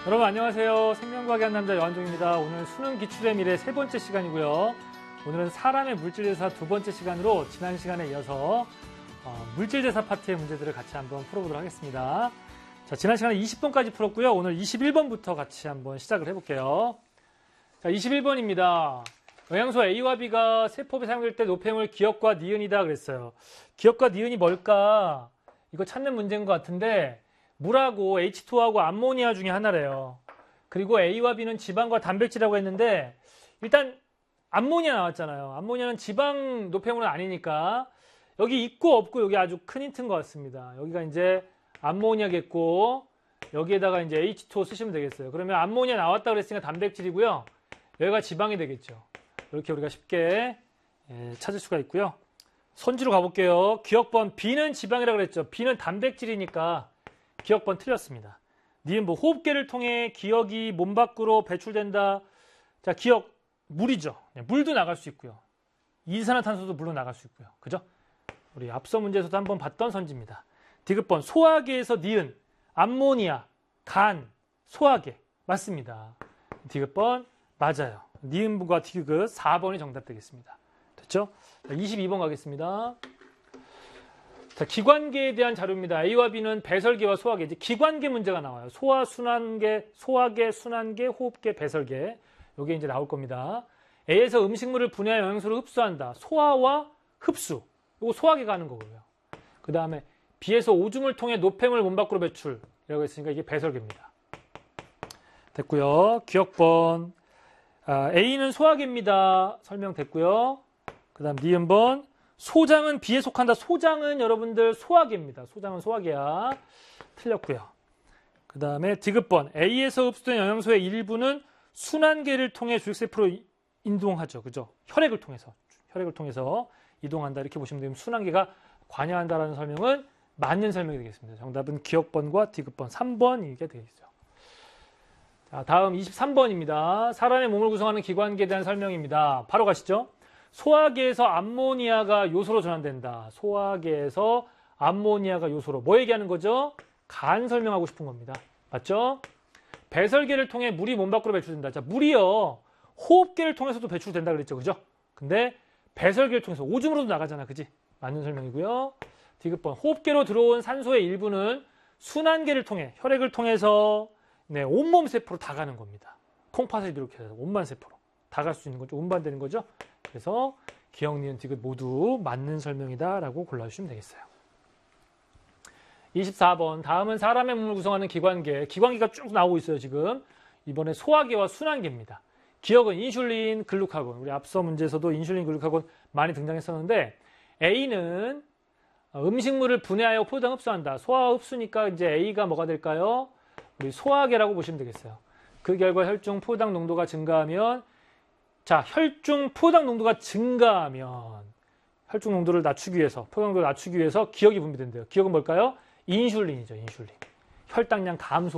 여러분 안녕하세요. 생명과학의 한 남자 여한종입니다. 오늘 수능 기출의 미래 세 번째 시간이고요. 오늘은 사람의 물질대사 두 번째 시간으로 지난 시간에 이어서 물질대사 파트의 문제들을 같이 한번 풀어보도록 하겠습니다. 자, 지난 시간에 20번까지 풀었고요. 오늘 21번부터 같이 한번 시작을 해볼게요. 자, 21번입니다. 영양소 A와 B가 세포에 사용될 때 노폐물 기억과 니은이다 그랬어요. 기억과 니은이 뭘까? 이거 찾는 문제인 것 같은데 물하고 H2하고 암모니아 중에 하나래요. 그리고 A와 B는 지방과 단백질이라고 했는데 일단 암모니아 나왔잖아요. 암모니아는 지방 노폐물은 아니니까 여기 있고 없고 여기 아주 큰 힌트인 것 같습니다. 여기가 이제 암모니아겠고 여기에다가 이제 H2O 쓰시면 되겠어요. 그러면 암모니아 나왔다 그랬으니까 단백질이고요. 여기가 지방이 되겠죠. 이렇게 우리가 쉽게 찾을 수가 있고요. 선지로 가볼게요. 기억번 B는 지방이라고 그랬죠. B는 단백질이니까 기억번 틀렸습니다. 니은 뭐 호흡계를 통해 기억이 몸 밖으로 배출된다. 자, 기억 물이죠. 물도 나갈 수 있고요. 이산화탄소도 물로 나갈 수 있고요. 그죠? 우리 앞서 문제에서도 한번 봤던 선지입니다. 디귿번 소화계에서 니은 암모니아, 간, 소화계 맞습니다. 디귿번 맞아요. 니은과 디귿 4번이 정답 되겠습니다. 됐죠? 자, 22번 가겠습니다. 자, 기관계에 대한 자료입니다. A와 B는 배설계와 소화계. 이제 기관계 문제가 나와요. 소화, 순환계, 소화계, 순환계, 호흡계, 배설계. 이게 이제 나올 겁니다. A에서 음식물을 분해하여 영양소를 흡수한다. 소화와 흡수. 이거 소화계가 하는 거고요. 그 다음에 B에서 오줌을 통해 노폐물 몸 밖으로 배출이라고 했으니까 이게 배설계입니다. 됐고요. 기억번. A는 소화계입니다. 설명됐고요. 그 다음 니은번. 소장은 B에 속한다. 소장은 여러분들 소화계입니다. 소장은 소화계야. 틀렸고요. 그 다음에 디귿번. A에서 흡수된 영양소의 일부는 순환계를 통해 조직세포로 이동하죠. 그죠? 혈액을 통해서 이동한다. 이렇게 보시면 되면 순환계가 관여한다라는 설명은 맞는 설명이 되겠습니다. 정답은 기억번과 디귿번 3번 이게 되겠죠. 자, 다음 23번입니다. 사람의 몸을 구성하는 기관계에 대한 설명입니다. 바로 가시죠. 소화계에서 암모니아가 요소로 전환된다. 소화계에서 암모니아가 요소로. 뭐 얘기하는 거죠? 간 설명하고 싶은 겁니다. 맞죠? 배설계를 통해 물이 몸 밖으로 배출된다. 자, 물이요. 호흡계를 통해서도 배출된다 그랬죠. 그죠? 근데 배설계를 통해서 오줌으로도 나가잖아. 그지? 맞는 설명이고요. 디귿번. 호흡계로 들어온 산소의 일부는 순환계를 통해 혈액을 통해서 온몸 세포로 다 가는 겁니다. 콩팥을 비롯해서 온만 세포로 다 갈 수 있는 거죠. 운반되는 거죠. 그래서 기억, 니은, 디귿 모두 맞는 설명이다라고 골라주시면 되겠어요. 24번. 다음은 사람의 몸을 구성하는 기관계. 기관계가 쭉 나오고 있어요. 지금. 이번에 소화계와 순환계입니다. 기억은 인슐린, 글루카곤. 우리 앞서 문제에서도 인슐린, 글루카곤 많이 등장했었는데 A는 음식물을 분해하여 포장 흡수한다. 소화 흡수니까 이제 A가 뭐가 될까요? 우리 소화계라고 보시면 되겠어요. 그 결과 혈중 포당 농도가 증가하면 자, 혈중 포당 농도가 증가하면 혈중 농도를 낮추기 위해서 포당 농도를 낮추기 위해서 기억이 분비된대요. 기억은 뭘까요? 인슐린이죠. 인슐린. 혈당량 감소.